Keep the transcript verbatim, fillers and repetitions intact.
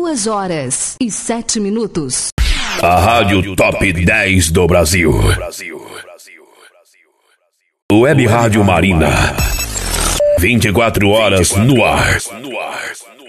Duas horas e sete minutos. A Rádio Top dez do Brasil. Web Rádio Marina. vinte e quatro horas no ar.